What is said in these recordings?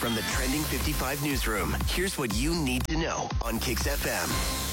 From the Trending 55 newsroom, here's what you need to know on Kicks FM.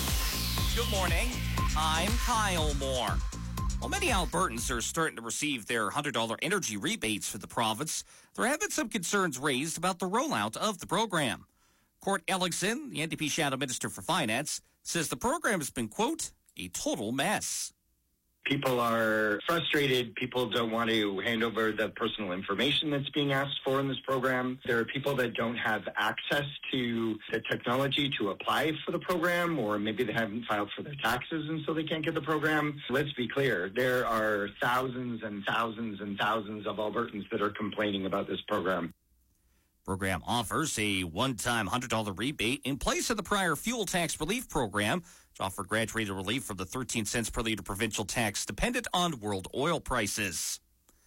Good morning. I'm Kyle Moore. While many Albertans are starting to receive their $100 energy rebates for the province, there have been some concerns raised about the rollout of the program. Court Ellickson, the NDP Shadow Minister for Finance, says the program has been, quote, a total mess. People are frustrated. People don't want to hand over the personal information that's being asked for in this program. There are people that don't have access to the technology to apply for the program, or maybe they haven't filed for their taxes and so they can't get the program. Let's be clear. There are thousands and thousands and thousands of Albertans that are complaining about this program. Program offers a one-time $100 rebate in place of the prior fuel tax relief program, which offered graduated relief from the 13 cents per liter provincial tax dependent on world oil prices.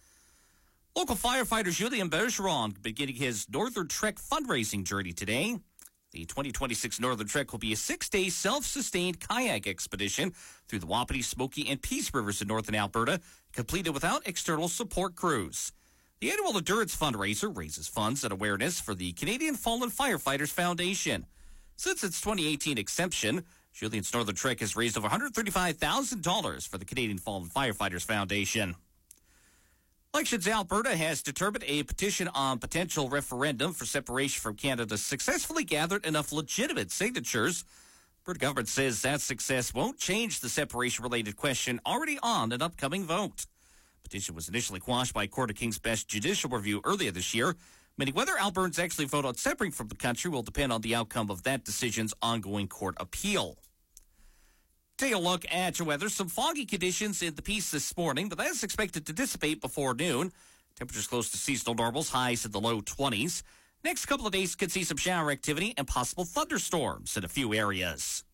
Local firefighter Julien Bergeron beginning his Northern Trek fundraising journey today. The 2026 Northern Trek will be a 6-day self-sustained kayak expedition through the Wapiti, Smoky, and Peace Rivers in northern Alberta, completed without external support crews. The annual Endurance fundraiser raises funds and awareness for the Canadian Fallen Firefighters Foundation. Since its 2018 exemption, Julien's Northern Trek has raised over $135,000 for the Canadian Fallen Firefighters Foundation. Elections Alberta has determined a petition on potential referendum for separation from Canada successfully gathered enough legitimate signatures. The Alberta government says that success won't change the separation-related question already on an upcoming vote. The petition was initially quashed by Court of King's Bench judicial review earlier this year. Meaning whether Albertans actually vote on separating from the country will depend on the outcome of that decision's ongoing court appeal. Take a look at your weather. Some foggy conditions in the Peace this morning, but that is expected to dissipate before noon. Temperatures close to seasonal normals, highs in the low 20s. Next couple of days could see some shower activity and possible thunderstorms in a few areas.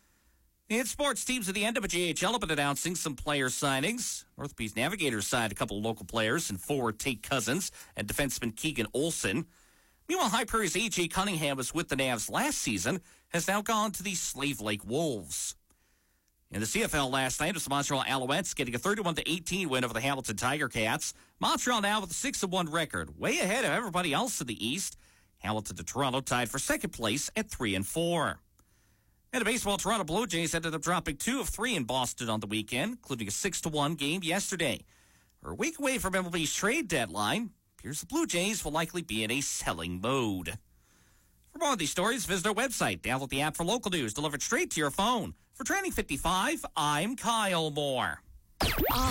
In sports, teams at the NWJHL have been announcing some player signings. North Peace Navigators signed a couple of local players in forward Tate Cousins and defenseman Keegan Olsen. Meanwhile, High Prairie's A.J. Cunningham was with the Navs last season, has now gone to the Slave Lake Wolves. In the CFL last night, it was the Montreal Alouettes getting a 31-18 win over the Hamilton Tiger Cats. Montreal now with a 6-1 record, way ahead of everybody else in the East. Hamilton to Toronto tied for second place at 3-4. And in baseball, Toronto Blue Jays ended up dropping 2 of 3 in Boston on the weekend, including a 6-1 game yesterday. We're a week away from MLB's trade deadline. Appears the Blue Jays will likely be in a selling mode. For more of these stories, visit our website. Download the app for local news delivered straight to your phone. For Trending 55, I'm Kyle Moore.